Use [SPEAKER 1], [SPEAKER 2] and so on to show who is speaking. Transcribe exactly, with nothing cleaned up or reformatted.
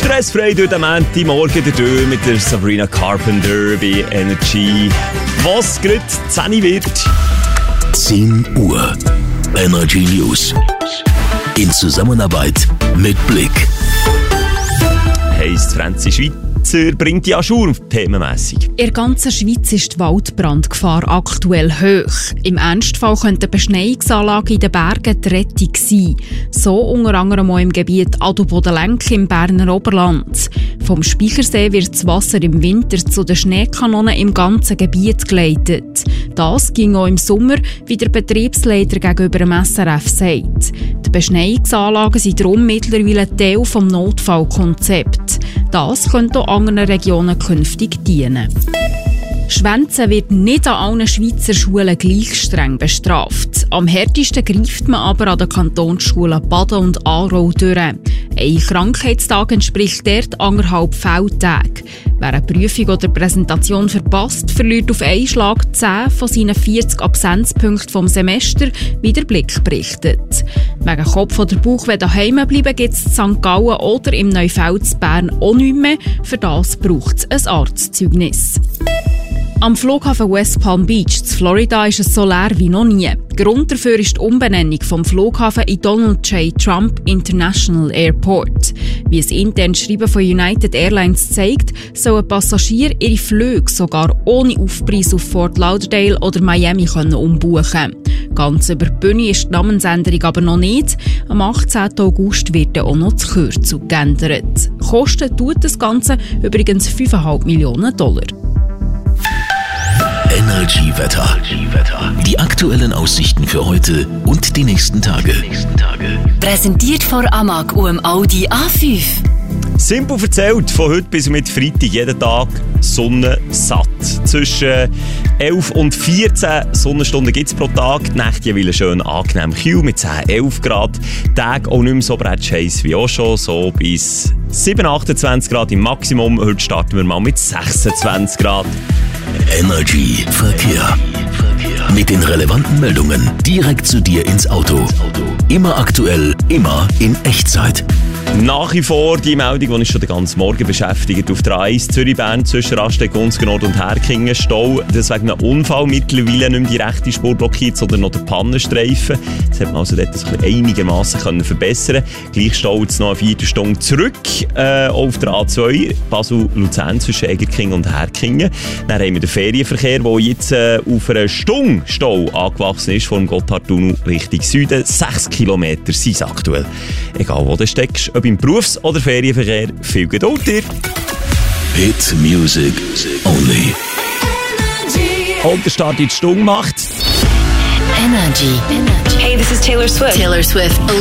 [SPEAKER 1] Stressfrei durch den Montagmorgen der Tür mit der Sabrina Carpenter bei Energy. Was gerade zehn wird.
[SPEAKER 2] zehn Uhr. Energy News. In Zusammenarbeit mit Blick.
[SPEAKER 1] Heisst Franzi Schweizer bringt die Ajour themenmässig.
[SPEAKER 3] In der ganzen Schweiz ist die Waldbrandgefahr aktuell hoch. Im Ernstfall könnte eine Beschneiungsanlage in den Bergen die Rettung sein. So unter anderem auch im Gebiet Adelboden-Lenk im Berner Oberland. Vom Speichersee wird das Wasser im Winter zu den Schneekanonen im ganzen Gebiet geleitet. Das ging auch im Sommer, wie der Betriebsleiter gegenüber dem S R F sagt. Die Beschneiungsanlagen sind darum mittlerweile Teil des Notfallkonzepts. Das könnte auch anderen Regionen künftig dienen. Schwänzen wird nicht an allen Schweizer Schulen gleich streng bestraft. Am härtesten greift man aber an den Kantonsschulen Baden und Aarau durch. Ein Krankheitstag entspricht dort anderthalb Fehltage. Wer eine Prüfung oder Präsentation verpasst, verliert auf einen Schlag zehn von seinen vierzig Absenzpunkten vom Semester, wie der Blick berichtet. Wegen Kopf oder Bauch daheim bleiben gibt es in Sankt Gallen oder im Neufeld Bern auch nicht mehr. Für das braucht es ein Arztzeugnis. Am Flughafen West Palm Beach in Florida ist es so leer wie noch nie. Grund dafür ist die Umbenennung vom Flughafen in Donald J. Trump International Airport. Wie es interne Schreiben von United Airlines zeigt, sollen Passagiere ihre Flüge sogar ohne Aufpreis auf Fort Lauderdale oder Miami können umbuchen. Ganz über die Bühne ist die Namensänderung aber noch nicht. Am achtzehnten August wird auch noch das Kürzel geändert. Kosten tut das Ganze übrigens fünf Komma fünf Millionen Dollar.
[SPEAKER 2] Energy Wetter. Die aktuellen Aussichten für heute und die nächsten Tage.
[SPEAKER 4] Präsentiert von Amag und dem Audi A fünf.
[SPEAKER 1] Simpel erzählt, von heute bis mit Freitag jeden Tag Sonne satt. Zwischen elf und vierzehn Sonnenstunden gibt es pro Tag. Die Nächte jeweils schön angenehm kühl mit zehn, elf Grad. Die Tage auch nicht mehr so bretschheiss wie auch schon, so bis sieben, achtundzwanzig Grad im Maximum. Heute starten wir mal mit sechsundzwanzig Grad.
[SPEAKER 2] Energy Verkehr. Mit den relevanten Meldungen direkt zu dir ins Auto. Immer aktuell, immer in Echtzeit.
[SPEAKER 1] Nach wie vor die Meldung, die uns schon den ganzen Morgen beschäftigt. Auf der A eins Zürich-Bern zwischen Rasteg, Gunzgen-Nord und Herkingen Stau. Das wegen einem Unfall mittlerweile nicht mehr die rechte Spur blockiert, sondern noch der Pannenstreifen. Das hat man also dort ein bisschen einigermaßen können verbessern. Gleich Stau jetzt noch eine Viertelstunde zurück äh, auf der A zwei Basel-Luzern zwischen Egerkingen und Herkingen. Dann haben wir den Ferienverkehr, der jetzt äh, auf einer Stunde Stau angewachsen ist, vom Gotthardtunnel Richtung Süden. Sechs Kilometer sind es aktuell. Egal wo du steckst, ob im Berufs- oder Ferienverkehr, viel Geduld dir.
[SPEAKER 2] Hit Music Only.
[SPEAKER 1] Und der Start in die Stunde macht.
[SPEAKER 4] Energy. Hey, this is Taylor Swift. Taylor Swift.